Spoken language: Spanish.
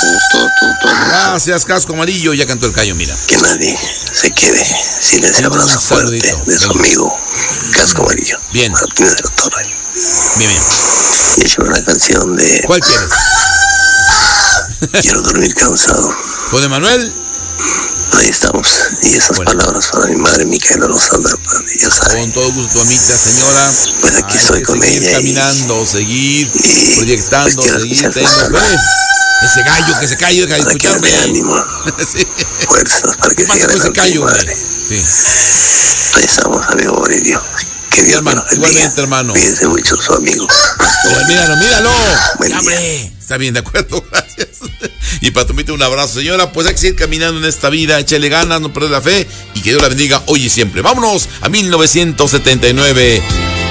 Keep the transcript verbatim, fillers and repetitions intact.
todo, todo, todo. Gracias, Casco Amarillo. Ya cantó el gallo, mira. Que nadie se quede sin ese abrazo fuerte de su amigo Casco Amarillo. Bien. Martínez de la Torre. Bien, bien. Y échame una canción de... ¿Cuál quieres? Quiero dormir cansado. ¿Con Emanuel? Ahí estamos. Y esas Bueno. palabras para mi madre Micaela Lozada, ya sabe. Con todo gusto, tu amita, señora. Pues aquí Hay estoy que con seguir ella. caminando, seguir y, proyectando, pues quiero seguir escuchar teniendo tus fe. Ese gallo que se cae, deja de para que le escucharme. dé ánimo, Sí. fuerzas, para que ¿Qué pasa siga con ese adelante mi gallo, güey? madre. Sí. Ahí estamos, amigo Boridio. Que Dios hermano, me lo bendiga. igualmente, hermano. Cuídense mucho, su amigo. Mira, míralo, míralo. Buen Ya, día. hombre. Está bien, de acuerdo, gracias. Y para tu mito, un abrazo, señora. Pues hay que seguir caminando en esta vida, échale ganas, no perder la fe y que Dios la bendiga hoy y siempre. Vámonos a mil novecientos setenta y nueve.